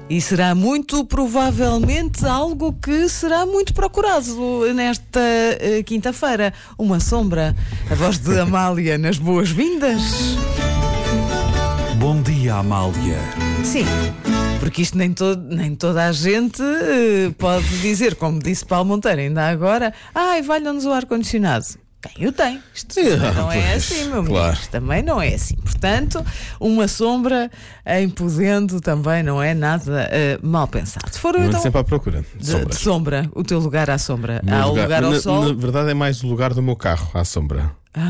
E será muito provavelmente algo que será muito procurado nesta quinta-feira. Uma sombra. A voz de Amália nas boas-vindas. Bom dia, Amália. Sim, porque isto nem toda a gente pode dizer, como disse Paulo Monteiro ainda agora, valha-nos o ar-condicionado. Quem o tem? Isto também não é assim, meu amigo. Claro. Isto também não é assim. Portanto, uma sombra em Podendo também não é nada mal pensado. Foram Não então sempre à procura de sombra, o teu lugar à sombra. Meu Há o lugar ao sol. Na verdade é mais o lugar do meu carro à sombra.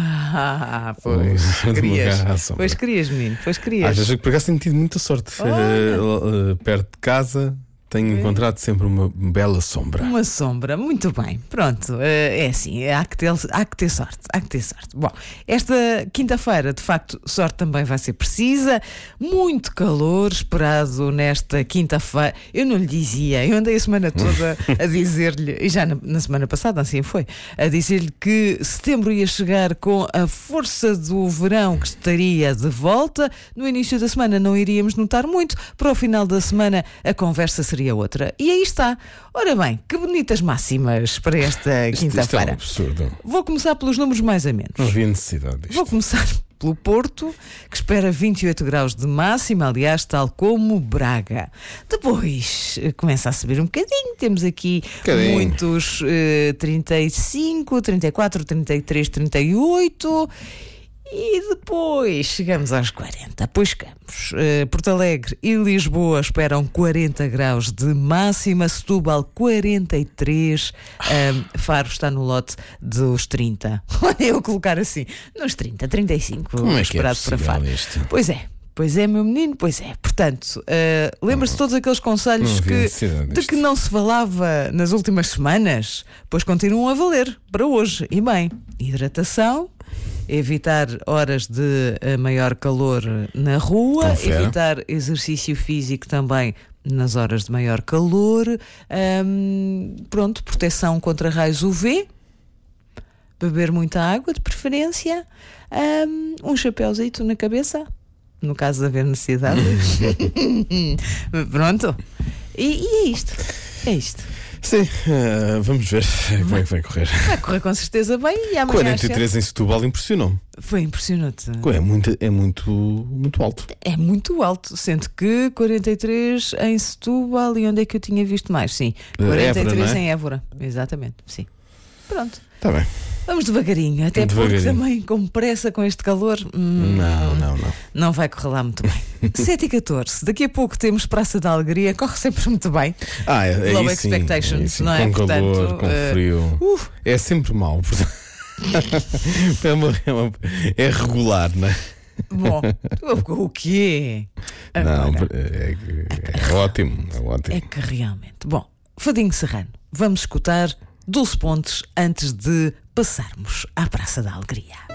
Pois Do meu querias. carro à sombra. Pois querias, menino. Pois Às querias. vezes por acaso tenho tido muita sorte. Perto de casa tenho encontrado sempre uma bela sombra. Uma sombra, muito bem. Pronto, é assim, há que ter sorte, há que ter sorte. Bom, esta quinta-feira, de facto, sorte também vai ser precisa. Muito calor esperado nesta quinta-feira. Eu não lhe dizia, eu andei a semana toda a dizer-lhe, e já na semana passada assim foi, a dizer-lhe que setembro ia chegar com a força do verão que estaria de volta. No início da semana não iríamos notar muito, para o final da semana a conversa seria outra. E aí está. Ora bem, que bonitas máximas para esta Isto é um quinta-feira. absurdo. Vou começar pelos números mais a menos. Não havia necessidade disto. Vou começar pelo Porto, que espera 28 graus de máxima, aliás, tal como Braga. Depois começa a subir um bocadinho. Temos aqui muitos 35, 34, 33, 38. E depois chegamos aos 40. Pois chegamos. Porto Alegre e Lisboa esperam 40 graus de máxima, Setúbal 43, Faro está no lote dos 30. Olha, eu colocar assim, nos 30, 35. Como é que é esperado para possível Faro. isto? Pois é, meu menino, pois é. Portanto, lembra-se de todos aqueles conselhos de que não se falava nas últimas semanas? Pois continuam a valer para hoje. E bem, hidratação, evitar horas de maior calor na rua, evitar exercício físico também nas horas de maior calor, proteção contra raios UV, beber muita água de preferência, um chapéuzito na cabeça, no caso de haver necessidade. Pronto. E é isto. É isto. Sim, vamos ver como é que vai correr. Vai correr com certeza bem. E amanhã 43 em Setúbal impressionou-me. Foi impressionante. É muito alto. É muito alto, sendo que 43 em Setúbal. E onde é que eu tinha visto mais? Sim, 43 Évora, não é? em Évora. Exatamente, sim. Pronto. Está bem. Vamos devagarinho, até porque também com pressa com este calor não vai correr lá muito bem. 7h14, daqui a pouco temos Praça da Alegria, corre sempre muito bem. Low expectations, sim. Não é? Com calor, portanto, com frio. É sempre mau. É regular, não é? Bom, o quê? Não, é ótimo. É que realmente. Bom, Fadinho Serrano, vamos escutar Dulce Pontes antes de passarmos à Praça da Alegria.